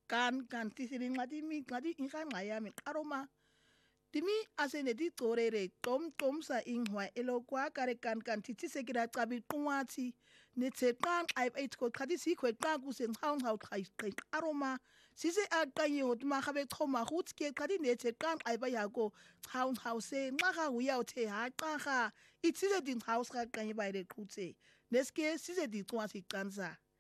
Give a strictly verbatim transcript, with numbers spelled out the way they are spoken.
kan kan tisiri ngati mi ngati inga ngaya mi karoma timi asene di torere tom tom sa ingwa elokwa kare kan kan titi sekira tsabi kwati ne tse kan ai ai ko khadi si ko kan ku sen haun haut khai khai aroma si se a kan yo ma khabe khoma hut ke khadi ne tse kan ai ba ya ko haun house nga ga hu ya the ha ka ga itse din house ga kan ba re khutse neske si se di kwati kanza